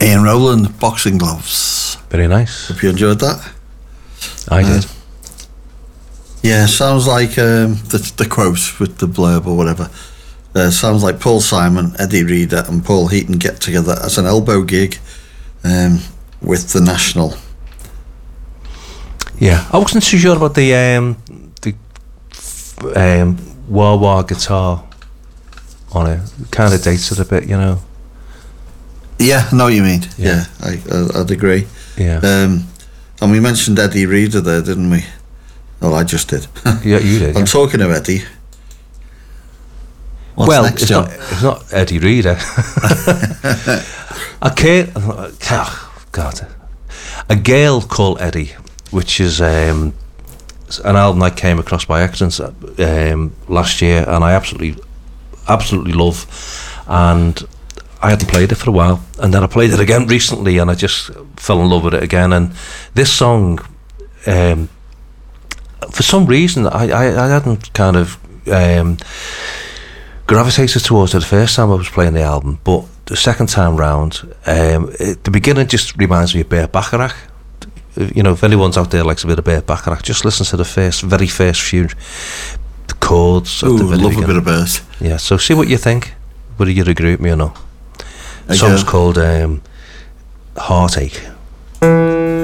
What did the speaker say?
Ian Rowland, Boxing Gloves. Very nice. Hope you enjoyed that. I did. Yeah, sounds like the quote with the blurb or whatever. Sounds like Paul Simon, Eddie Reader and Paul Heaton get together as an elbow gig with the National. Yeah, I wasn't too sure about the wah-wah guitar on it. Kind of dates it a bit, you know. Yeah, I know what you mean. Yeah, I'd agree. Yeah. And we mentioned Eddie Reader there, didn't we? Oh, I just did. Yeah, you did. I'm talking of Eddie. What's next, John? It's not Eddie Reader. A girl called Eddie, which is an album I came across by accident last year, and I absolutely love, and I hadn't played it for a while, and then I played it again recently, and I just fell in love with it again. And this song, for some reason, I hadn't kind of gravitated towards it the first time I was playing the album, but the second time round, the beginning just reminds me of Burt Bacharach. You know, if anyone's out there likes a bit of Burt Bacharach, just listen to the very first few, the chords. Ooh, love a bit of Burt. Yeah, so see what you think, whether you agree with me or not. The song's called Heartache.